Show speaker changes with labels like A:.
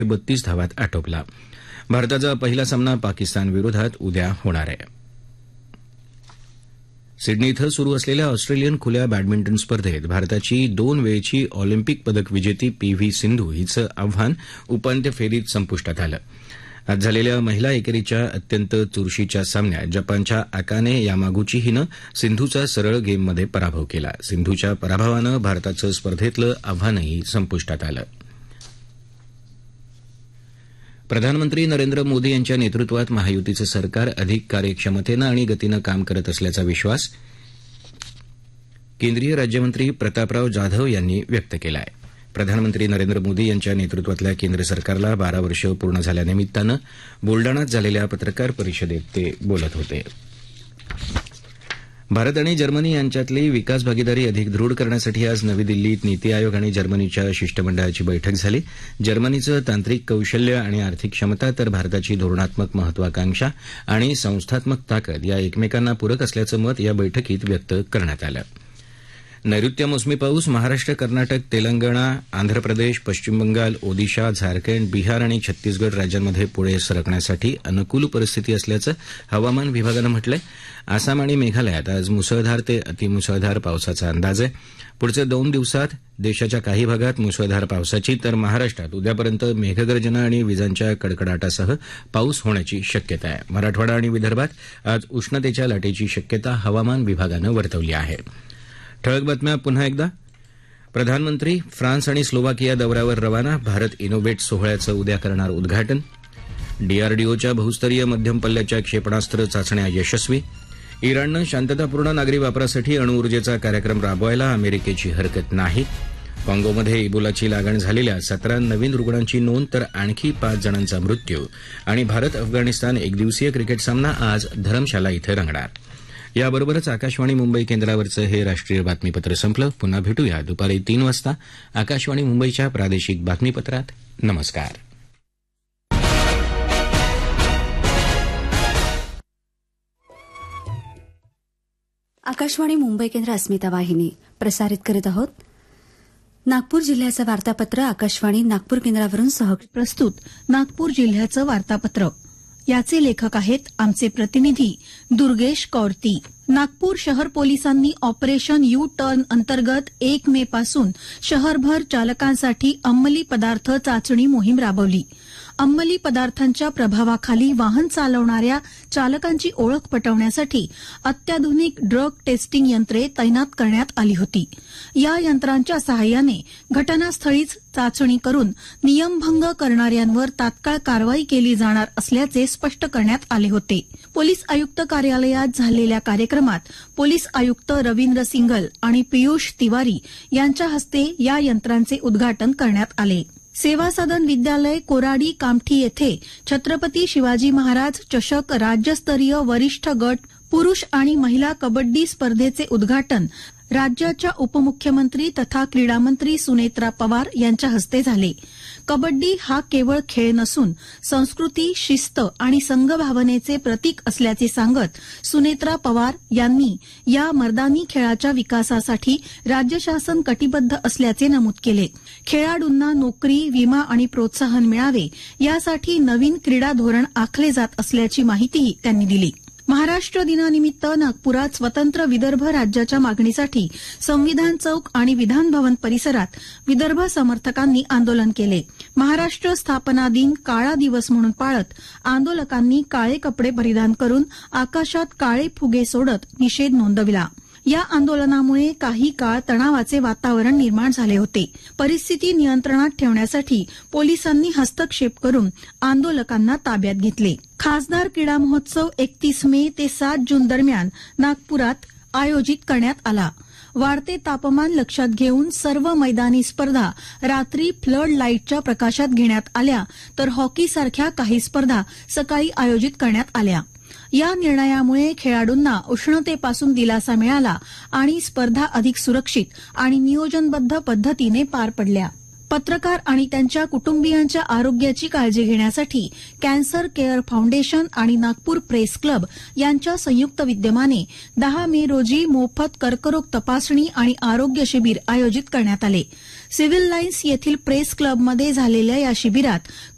A: 32 धावात आटोपला. भारताचा पहिला सामना पाकिस्तान विरोधात उद्या होणार आहे. सिडनी इथं सुरू असलेल्या ऑस्ट्रेलियन खुल्या बॅडमिंटन स्पर्धेत भारताची 2 वेळची ऑलिम्पिक पदक विजेती पी.व्ही. सिंधू हिचं आव्हान उपांत्य फेरीत संपुष्टात आलं. आज झालेल्या महिला एकेरीच्या अत्यंत चुरशीच्या सामन्यात जपानच्या अकाने यामागुची हिनं सिंधूचा सरळ गेममध्ये पराभव केला. सिंधूच्या पराभवानं भारताचं स्पर्धेतलं आव्हानही संपुष्टात आलं. प्रधानमंत्री नरेंद्र मोदी यांच्या नेतृत्वात महायुतीचं सरकार अधिक कार्यक्षमतेनं आणि गतीनं काम करत असल्याचा विश्वास केंद्रीय राज्यमंत्री प्रतापराव जाधव यांनी व्यक्त केला आहे. प्रधानमंत्री नरेंद्र मोदी यांच्या नेतृत्वातल्या केंद्र सरकारला 12 वर्ष पूर्ण झाल्यानिमित्तानं बुलडाण्यात झालेल्या पत्रकार परिषदेत ते बोलत होते. भारत आणि जर्मनी यांच्यातली विकास भागीदारी अधिक दृढ करण्यासाठी आज नवी दिल्लीत नीती आयोग आणि जर्मनीच्या शिष्टमंडळाची बैठक झाली. जर्मनीचं तांत्रिक कौशल्य आणि आर्थिक क्षमता तर भारताची धोरणात्मक महत्वाकांक्षा आणि संस्थात्मक ताकद या एकमेकांना पूरक असल्याचं मत या बैठकीत व्यक्त करण्यात आलं. नैऋत्य मोसमी पाऊस महाराष्ट्र, कर्नाटक, तेलंगणा, आंध्र प्रदेश, पश्चिम बंगाल, ओदिशा, झारखंड, बिहार आणि छत्तीसगड राज्यांमध्ये पुढे सरकण्यासाठी अनुकूल परिस्थिती असल्याचं हवामान विभागानं म्हटलंय. आसाम आणि मेघालयात आज मुसळधार ते अतिमुसळधार पावसाचा अंदाज आहे. पुढच्या 2 दिवसात देशाच्या काही भागात मुसळधार पावसाची तर महाराष्ट्रात उद्यापर्यंत मेघगर्जना आणि विजांच्या कडकडाटासह पाऊस होण्याची शक्यता आहे. मराठवाडा आणि विदर्भात आज उष्णतेच्या लाटेची शक्यता हवामान विभागानं वर्तवली आहे. ठळक बातम्या पुन्हा एकदा. प्रधानमंत्री फ्रान्स आणि स्लोवाकिया दौऱ्यावर रवाना. भारत इनोव्हेट सोहळ्याचं उद्या करणार उद्घाटन. डीआरडीओच्या बहुस्तरीय मध्यम पल्ल्याच्या क्षेपणास्त्र चाचण्या यशस्वी. इराणनं शांततापूर्ण नागरी वापरासाठी अणुऊर्जेचा कार्यक्रम राबवायला अमेरिकेची हरकत नाही. काँगोमध्ये इबोलाची लागण झालेल्या 17 नवीन रुग्णांची नोंद तर आणखी 5 जणांचा मृत्यू. आणि भारत अफगाणिस्तान एकदिवसीय क्रिकेट सामना आज धरमशाला इथं रंगणार. याबरोबरच आकाशवाणी मुंबई केंद्रावरचं हे राष्ट्रीय बातमीपत्र संपलं. पुन्हा भेटूया दुपारी 3 वाजता आकाशवाणी मुंबईच्या प्रादेशिक बातमीपत्रात. नमस्कार.
B: आकाशवाणी मुंबई केंद्र अस्मिता वाहिनी प्रसारित करीत आहोत. नागपूर जिल्ह्याचं वार्तापत्र आकाशवाणी नागपूर केंद्रावरून
C: प्रस्तुत नागपूर जिल्ह्याचं वार्तापत्र. याचे लेखक आहेत आमचे प्रतिनिधी दुर्गेश कौरती. नागपूर शहर पोलिसांनी ऑपरेशन यू टर्न अंतर्गत 1 मे पासून शहरभर चालकांसाठी अंमली पदार्थ चाचणी मोहीम राबवली. अंमली पदार्थांच्या प्रभावाखाली वाहन चालवणाऱ्या चालकांची ओळख पटवण्यासाठी अत्याधुनिक ड्रग टेस्टिंग यंत्रे तैनात करण्यात आली होती. या यंत्रांच्या सहाय्याने घटनास्थळीच चाचणी करून नियमभंग करणाऱ्यांवर तात्काळ कारवाई केली जाणार असल्याचे स्पष्ट करण्यात आले होते. पोलीस आयुक्त कार्यालयात झालेल्या कार्यक्रमात पोलीस आयुक्त रवींद्र सिंगल आणि पियुष तिवारी यांच्या हस्ते या यंत्रांचे उद्घाटन करण्यात आले. सेवा सदन विद्यालय कोराडी कामठी येथे छत्रपती शिवाजी महाराज चषक राज्यस्तरीय वरिष्ठ गट पुरुष आणि महिला कबड्डी स्पर्धेचे उद्घाटन राज्याच्या उपमुख्यमंत्री तथा क्रीडामंत्री सुनेत्रा पवार यांच्या हस्ते झाले. कबड्डी हा केवळ खेळ नसून संस्कृती, शिस्त आणि संघभावनेचे प्रतीक असल्याचे सांगत सुनेत्रा पवार यांनी या मर्दानी खेळाच्या विकासासाठी राज्य शासन कटिबद्ध असल्याचे नमूद केले. खेळाडूंना नोकरी, विमा आणि प्रोत्साहन मिळावे यासाठी नवीन क्रीडा धोरण आखले जात असल्याची माहितीही त्यांनी दिली. महाराष्ट्र दिनानिमित्त नागपुरात स्वतंत्र विदर्भ राज्याच्या मागणीसाठी संविधान चौक आणि विधान भवन परिसरात विदर्भ समर्थकांनी आंदोलन केले. महाराष्ट्र स्थापना दिन काळा दिवस म्हणून पाळत आंदोलकांनी काळे कपडे परिधान करून आकाशात काळे फुगे सोडत निषेध नोंदविला. या आंदोलनामुळे काही काळ तणावाचे वातावरण निर्माण झाले होते. परिस्थिती नियंत्रणात ठेवण्यासाठी पोलिसांनी हस्तक्षेप करून आंदोलकांना ताब्यात घेतले. खासदार क्रीडा महोत्सव 31 मे ते 7 जून दरम्यान नागपुरात आयोजित करण्यात आला. वाढते तापमान लक्षात घेऊन सर्व मैदानी स्पर्धा रात्री फ्लड लाईटच्या प्रकाशात घेण्यात आल्या, तर हॉकीसारख्या काही स्पर्धा सकाळी आयोजित करण्यात आल्या. या निर्णयामुळे खेळाडूंना उष्णतेपासून दिलासा मिळाला आणि स्पर्धा अधिक सुरक्षित आणि नियोजनबद्ध पद्धतीने पार पडल्या. पत्रकार आणि त्यांच्या कुटुंबियांच्या आरोग्याची काळजी घेण्यासाठी कॅन्सर केअर फाउंडेशन आणि नागपूर प्रेस क्लब यांच्या संयुक्त विद्यमाने 10 मे रोजी मोफत कर्करोग तपासणी आणि आरोग्य शिबिर आयोजित करण्यात आले. सिव्हिल लाईन्स येथील प्रेस क्लबमध्ये झालेल्या या शिबिरात